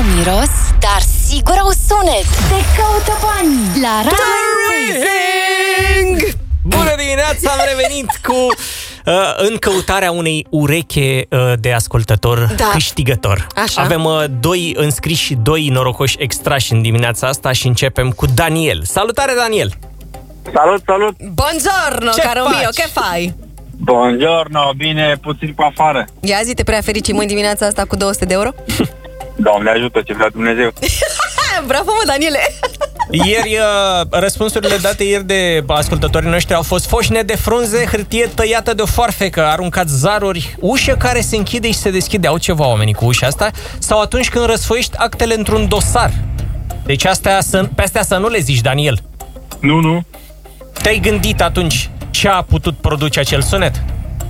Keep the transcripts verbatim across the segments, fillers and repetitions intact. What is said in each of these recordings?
miros, dar sigur au sunet. Te caută banii la Radio. Bună dimineața, am revenit cu uh, în căutarea unei ureche uh, de ascultător da. câștigător. Așa. Avem uh, doi înscriși și doi norocoși extrași în dimineața asta și începem cu Daniel. Salutare, Daniel! Salut, salut! Buongiorno, Ce caro faci? mio, che fai? Buongiorno, bine, puțin pe afară. Ia zi, te prea fericim în dimineața asta cu două sute de euro? Doamne ajută, ce vrea Dumnezeu. Bravo, mă, Daniele! Ieri, uh, răspunsurile date ieri de ascultătorii noștri au fost foșne de frunze, hârtie tăiată de o foarfecă, aruncat zaruri, ușă care se închide și se deschide. Au ceva oamenii cu ușa asta. Sau atunci când răsfoiești actele într-un dosar. Deci astea, pe astea să nu le zici, Daniel. Nu, nu. Te-ai gândit atunci ce a putut produce acel sunet?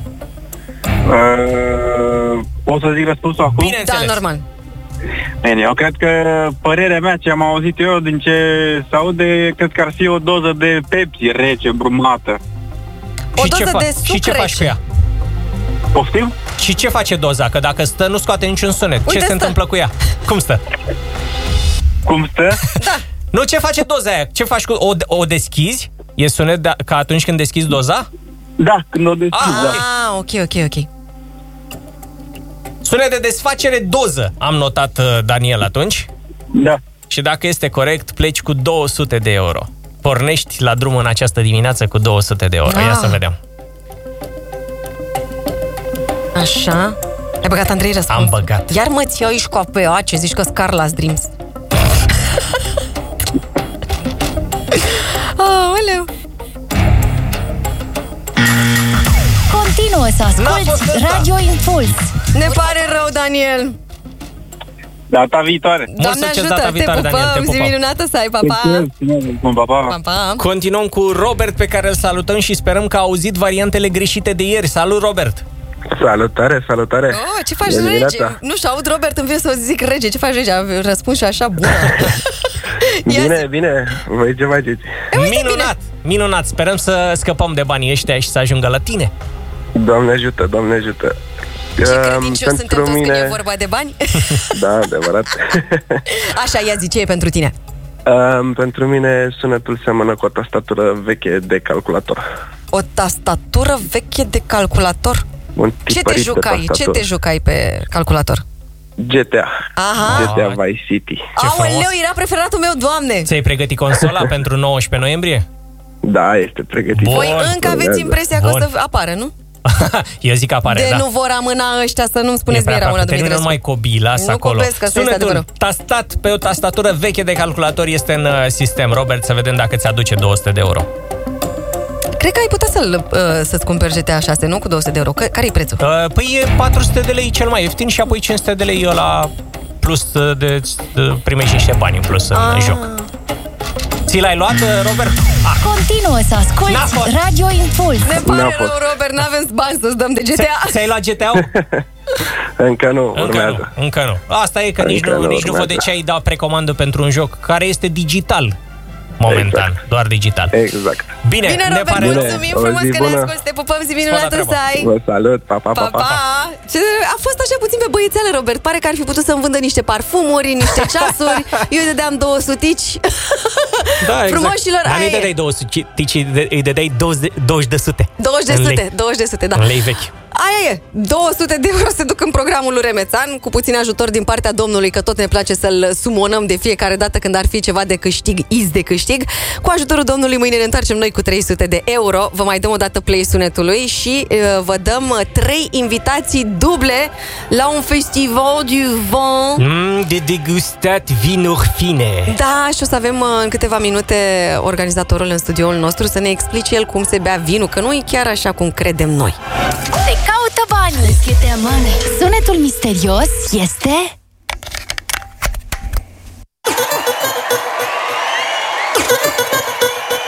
Uh, o să zic răspunsul acum? Bineînțeles. Da, normal. Bine, eu cred că părerea mea, ce am auzit eu din ce se aude, cred că ar fi o doză de Pepsi rece, brumată. O și, ce doză fa- de suc și ce faci rece. cu ea? Poftim? Și ce face doza? Că dacă stă, nu scoate niciun sunet. Uite, ce se stă. întâmplă cu ea? Cum stă? Cum stă? Da. Nu, ce face doza aia? Ce faci cu o, o deschizi? E sunet de, ca atunci când deschizi doza? Da, când o deschid, Ah, da. Ah, ok, ok, ok. Sunet de desfacere doză. Am notat, uh, Daniel, atunci. Da. Și dacă este corect, pleci cu două sute de euro. Pornești la drum în această dimineață cu două sute de euro. Ah. Ia să vedem. Așa. Ai băgat, Andrei, răspuns? Am băgat. Iar mă ți iau cu pe ce zici că Carla's Dreams. Aoleu. Continuă să asculti Radio Impuls. Ne pare rău, Daniel. Data viitoare. Doamne succes ajută, data viitoare, te Daniel, te pupăm, zi pupăm. minunată să ai, pa, pa. Pa, pa, pa. Pa, pa. Continuăm cu Robert, pe care îl salutăm și sperăm că a auzit variantele greșite de ieri. Salut, Robert! Salutare, salutare! Oh, ce faci, Bună rege? dimineața. Nu știu, aud Robert, îmi vine să zic rege. Ce faci, rege? Răspuns și așa bună. Ia Bine, zi. bine, voi ce faceți? Minunat! Minunat! Sperăm să scăpăm de banii ăștia și să ajungă la tine. Doamne ajută, Doamne ajută! Ce Um, credincioși suntem toți când e vorba de bani? Da, adevărat. Așa, ia zi, ce e pentru tine? um, pentru mine sunetul seamănă cu o tastatură veche de calculator. O tastatură veche de calculator? Un Ce te tipărit de jucai? Ce tastatură. te jucai pe calculator? G T A. Aha. G T A Vice City. Ce frumos. Aoleu, era preferatul meu, Doamne! Ți-ai pregătit consola pentru nouăsprezece noiembrie? Da, este pregătit. Bun. Voi încă aveți Urmează. impresia că o Bun. să apară, nu? Eu zic că apare, De da. nu vor amâna ăștia să nu-mi E spuneți prea mie, Ramona aproape. Termină Dumitrescu. numai cobii, lasă Nu acolo. copesc, că asta este Sunetul adevărul. tastat pe o tastatură veche de calculator este în uh, sistem. Robert, să vedem dacă ți aduce două sute de euro. Cred că ai putea să-l, uh, să-ți cumperi G T A șase, nu? Cu două sute de euro. Că- Care-i prețul? Uh, păi e patru sute de lei cel mai ieftin și apoi cinci sute de lei ăla plus uh, de, de primești niște bani în plus în Ah. joc. Ți l-ai luat, uh, Robert? Ah. Continuă să asculti N-a fost. Radio Impuls. Ne N-a pare fost. rău, Robert, n-avem bani să-ți dăm de G T Ți- A. Ți-ai luat G T A-ul? Încă nu, Încă urmează. nu, încă nu. Asta e că nici Încă nu, nu nici nu văd de urmează. ce ai dat precomandă pentru un joc care este digital. Momentan, Exact. doar digital. Exact. Bine, Bine, ne Robert, pare Bine. mulțumim O frumos zi că ne bună. asculti. Te pupăm, zi Spă la minunată treabă. să ai. Vă salut, pa, pa, Pa, pa, pa. pa! Ce, a fost așa puțin pe băiețeală, Robert. Pare că ar fi putut să-mi vândă niște parfumuri, niște ceasuri. Eu îi dădeam două sutici. Da, exact. Frumoșilor, Dar aia nu-i e. dădeai două sute, îi dădeai douăzeci de sute. douăzeci de În sute, lei. douăzeci de sute, da. În lei vechi. Aia e, două sute de euro se duc în programul lui Remețan, cu puțin ajutor din partea Domnului, că tot ne place să-l sumonăm de fiecare dată când ar fi ceva de câștig, iz de câștig. Cu ajutorul Domnului, mâine ne întoarcem noi cu trei sute de euro. Vă mai dăm o dată play sunetului și uh, vă dăm uh, trei invitații duble la un festival du vin. Mm, de degustat vinuri fine. Da, și o să avem uh, în câteva minute organizatorul în studioul nostru să ne explice el cum se bea vinul, că nu e chiar așa cum credem noi. Te caută banii. Sunetul misterios este